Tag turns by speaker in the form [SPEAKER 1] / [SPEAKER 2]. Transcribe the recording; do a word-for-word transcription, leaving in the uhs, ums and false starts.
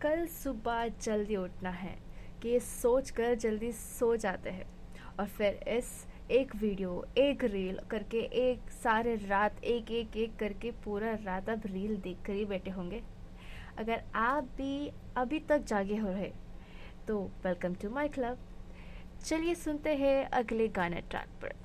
[SPEAKER 1] कल सुबह जल्दी उठना है कि ये सोच कर जल्दी सो जाते हैं और फिर इस एक वीडियो एक रील करके एक सारे रात एक एक एक करके पूरा रात अब रील देख कर ही बैठे होंगे। अगर आप भी अभी तक जागे हो रहे तो वेलकम टू माय क्लब। चलिए सुनते हैं अगले गाने ट्रैक पर।